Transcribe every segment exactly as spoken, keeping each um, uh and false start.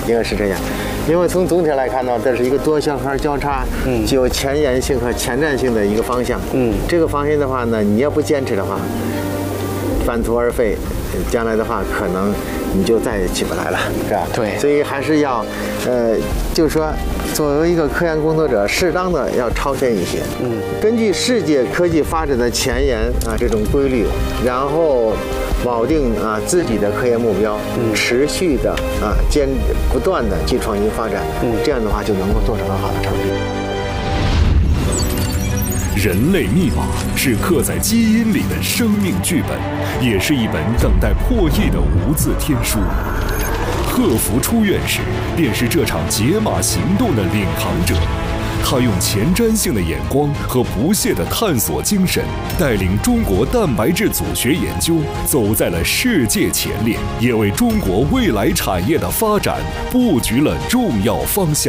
应该是这样。因为从总体来看呢，这是一个多小核交叉，嗯，具有前沿性和前瞻性的一个方向。嗯，这个方向的话呢，你要不坚持的话，半途而废，将来的话可能你就再也起不来了，是吧？ 对， 所以还是要，呃，就是说，作为一个科研工作者，适当的要超前一些。嗯，根据世界科技发展的前沿啊这种规律，然后锚定啊自己的科研目标，嗯、持续的啊坚不断的去创新发展，嗯，这样的话就能够做出很好的成绩。 人类密码是刻在基因里的生命剧本，也是一本等待破译的无字天书。贺福初院士便是这场解码行动的领航者，他用前瞻性的眼光和不懈的探索精神，带领中国蛋白质组学研究走在了世界前列，也为中国未来产业的发展布局了重要方向。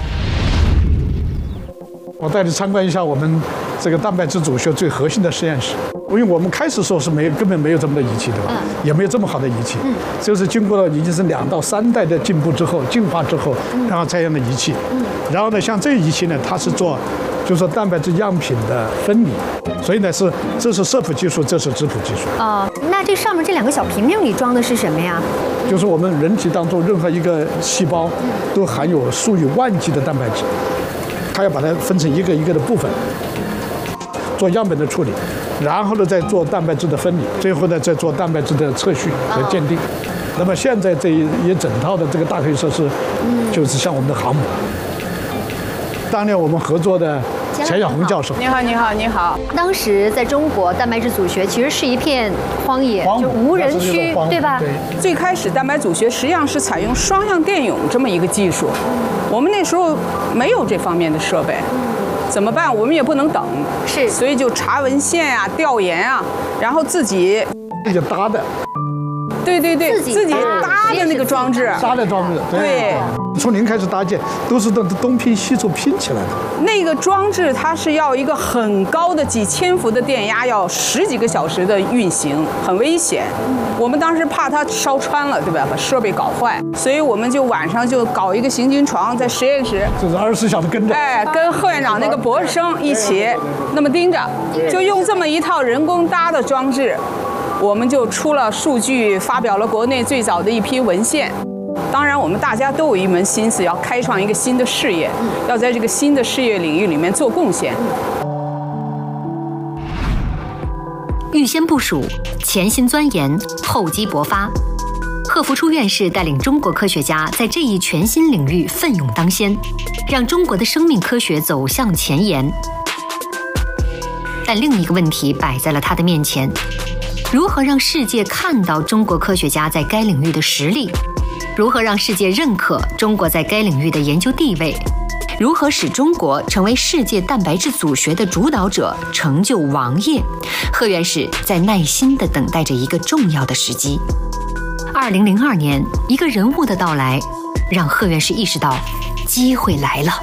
我带你参观一下我们这个蛋白质组学最核心的实验室，因为我们开始时候是没有根本没有这么多仪器，对吧？嗯、也没有这么好的仪器，嗯，就是经过了已经是两到三代的进步之后、进化之后，然后才有的仪器。嗯，然后呢，像这个仪器呢，它是做，就是说蛋白质样品的分离，所以呢是这是色谱技术，这是质谱技术。 哦，那这上面这两个小瓶瓶里装的是什么呀？ 就是我们人体当中任何一个细胞都含有数以万计的蛋白质。它要把它分成一个一个的部分，做样本的处理，然后呢再做蛋白质的分离，最后呢再做蛋白质的测序和鉴定。那么现在这一一整套的这个大科学设施，就是像我们的航母。当年我们合作的钱小红教授， 你好，你好，你好。 当时在中国，蛋白质组学其实是一片荒野，就无人区，对吧？ 对。最开始蛋白组学实际上是采用双向电泳这么一个技术，我们那时候没有这方面的设备，怎么办？我们也不能等， 是， 所以就查文献啊、调研啊，然后自己自己搭的。 对对对，自己搭的那个装置， 搭的装置，对，从零开始搭建，都是东东拼西凑拼起来的。 那个装置它是要一个很高的几千伏的电压，要十几个小时的运行，很危险。我们当时怕它烧穿了，对吧？把设备搞坏，所以我们就晚上就搞一个行军床在实验室， 就是二十四小时跟着， 哎，跟贺院长那个博士生一起那么盯着，就用这么一套人工搭的装置。我们就出了数据，发表了国内最早的一批文献。当然，我们大家都有一门心思，要开创一个新的事业，要在这个新的事业领域里面做贡献。 预先部署，潜心钻研，厚积薄发。贺福初院士带领中国科学家在这一全新领域奋勇当先，让中国的生命科学走向前沿。但另一个问题摆在了他的面前。如何让世界看到中国科学家在该领域的实力？如何让世界认可中国在该领域的研究地位？如何使中国成为世界蛋白质组学的主导者，成就王业？贺院士在耐心地等待着一个重要的时机。二零零二年，一个人物的到来，让贺院士意识到机会来了。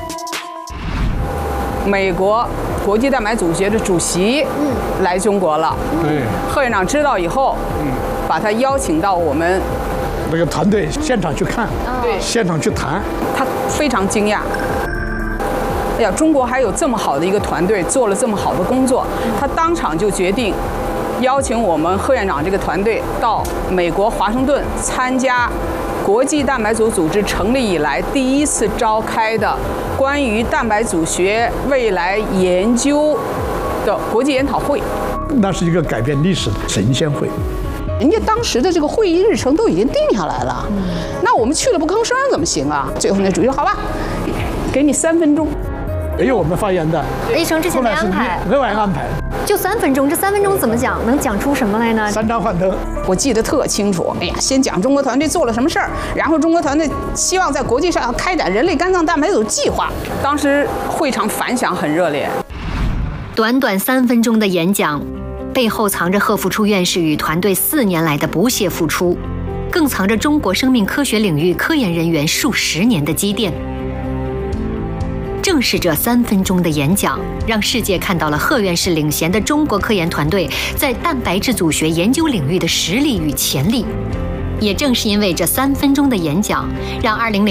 美国国际蛋白组学的主席来中国了， 对， 贺院长知道以后，嗯，把他邀请到我们那个团队现场去看，对，现场去谈， 他非常惊讶。哎呀，中国还有这么好的一个团队，做了这么好的工作，他当场就决定邀请我们贺院长这个团队到美国华盛顿参加国际蛋白组组织成立以来第一次召开的关于蛋白组学未来研究的国际研讨会。 那是一个改变历史的神仙会。 人家当时的这个会议日程都已经定下来了，嗯、那我们去了不吭声怎么行啊？最后那主席说好吧，给你三分钟。 没有我们发言的， 医生之前没安排， 没有安排， 就三分钟，这三分钟怎么讲？能讲出什么来呢？ 三张幻灯， 我记得特清楚。哎呀，先讲中国团队做了什么事儿，然后中国团队希望在国际上开展人类肝脏蛋白组计划。当时会场反响很热烈。 短短三分钟的演讲，背后藏着贺福初院士与团队四年来的不懈付出，更藏着中国生命科学领域科研人员数十年的积淀。正是这三分钟的演讲，让世界看到了贺院士领衔的中国科研团队在蛋白质组学研究领域的实力与潜力。也正是因为这三分钟的演讲，让二零零